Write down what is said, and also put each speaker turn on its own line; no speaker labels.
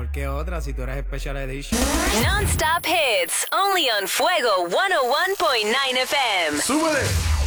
mejor que otra si tú eres Special Edition.
Non-stop hits, only on Fuego 101.9 FM.
¡Súbele!